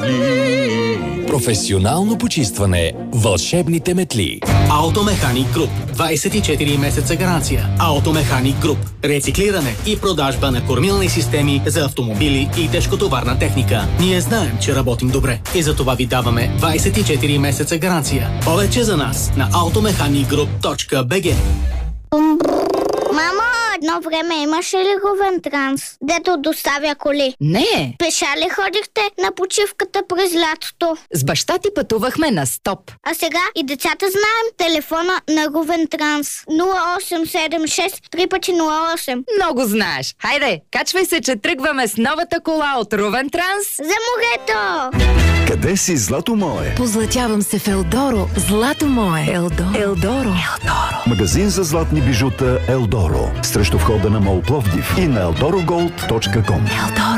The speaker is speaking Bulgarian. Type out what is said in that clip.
метли. Професионално почистване. Вълшебните метли. Автомеханик Груп. 24 месеца гаранция. Автомеханик Груп. Рециклиране и продажба на кормилни системи за автомобили и тежкотоварна техника. Ние знаем, че работим добре и за това ви даваме 24 месеца гаранция. Повече за нас на automechanicgroup.bg. Мамо, едно време имаше ли Говентранс, дето доставя коли? Не. Пеша ли ходихте на почивката през лятото? С баща ти пътувахме на стоп. А сега и децата знаем телефона на Говентранс. 0876 3x08. Много знаеш. Хайде, качвай се, че тръгваме с новата кола от Ровентранс. За морето! Къде си, злато мое? Позлатявам се в Елдоро. Злато мое. Елдоро. Магазин за златни бижута Елдоро. Срещу входа на МОЛ Пловдив и на eldorogold.com.